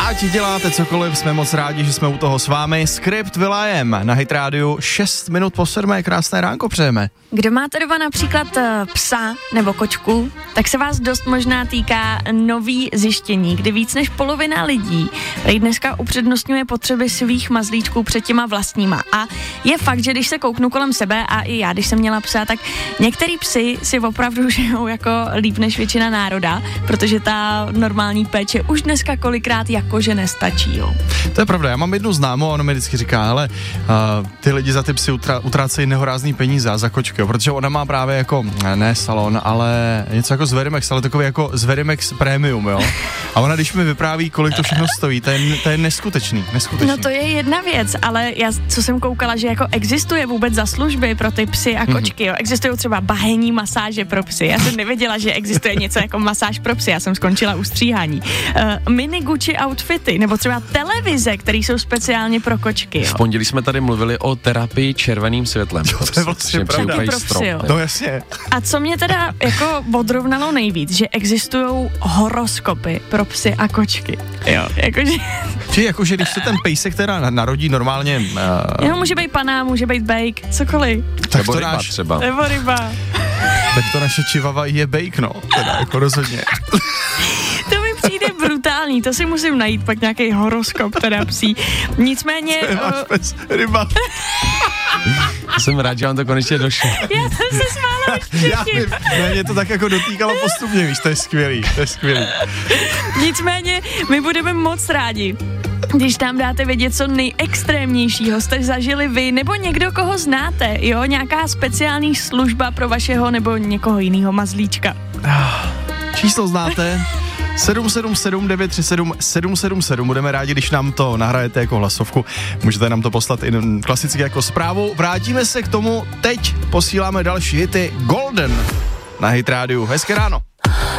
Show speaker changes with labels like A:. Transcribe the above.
A: Ať děláte cokoliv, jsme moc rádi, že jsme u toho s vámi. Skript Will.i.am na Hit Radio 6 minut po 7. Krásné ránko přejeme.
B: Kdo máte doma například psa nebo kočku, tak se vás dost možná týká nový zjištění, kdy víc než polovina lidí dneska upřednostňuje potřeby svých mazlíčků před těma vlastníma. A je fakt, že když se kouknu kolem sebe a i já, když jsem měla psa, tak některý psy si opravdu žijou jako líp než většina národa, protože ta normální péče už dneska kolikrát jakože nestačí, jo.
A: To je pravda, já mám jednu známou a ona mi vždycky říká, hele, ty lidi za ty psy utrácejí nehorázný peníze a za kočky, jo, protože ona má právě jako, ne salon, ale něco jako Zverimex, ale takový jako Zverimex Premium, jo. A ona, když mi vypráví, kolik to všechno stojí, to je neskutečný.
B: No to je jedna věc, ale já, co jsem koukala, že jako existuje vůbec za služby pro ty psy a kočky, jo. Existují třeba bahenní masáže pro psy. Já jsem nevěděla, že existuje něco jako masáž pro psy, já jsem skončila u stříhání. Mini Gucci outfity, nebo třeba televize, které jsou speciálně pro kočky, jo.
C: V pondělí jsme tady mluvili o terapii červeným světlem.
A: Jo, to je vlastně pravda.
B: Pro psy, jo.
A: No jasně.
B: A co mě teda jako odrovnalo nejvíc, že existují horoskopy pro psy a kočky. Jo, jakože...
A: Či jakože když se ten pejsek teda narodí normálně...
B: Jo, může být pana, může být bejk, cokoliv.
A: Tak
C: nebo
A: to
C: ryba třeba.
B: Nebo ryba.
A: Tak to naše čivava je bejk, no. Teda jako rozhodně.
B: To mi přijde brutální, to si musím najít pak nějaký horoskop teda psí. Nicméně...
A: Máš pes, ryba.
C: Jsem rád, že vám to konečně došlo.
B: Já jsem se smála už předtím.
A: Mě to tak jako dotýkalo postupně, víš, to je skvělý.
B: Nicméně my budeme moc rádi, když tam dáte vědět, co nejextrémnějšího jste zažili vy, nebo někdo, koho znáte, jo, nějaká speciální služba pro vašeho nebo někoho jiného mazlíčka.
A: Číslo znáte? 777 937 777. Budeme rádi, když nám to nahrajete jako hlasovku. Můžete nám to poslat i klasicky jako zprávu. Vrátíme se k tomu. Teď posíláme další hity. Golden na Hit Radio. Hezké ráno.